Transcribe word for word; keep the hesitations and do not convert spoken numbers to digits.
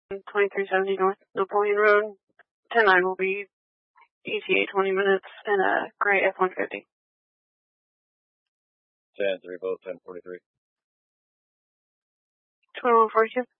twenty-three seventy North Napoleon Road. ten nine will be E T A twenty minutes in a gray F one fifty. ten three, both ten forty-three. twenty-one forty-two.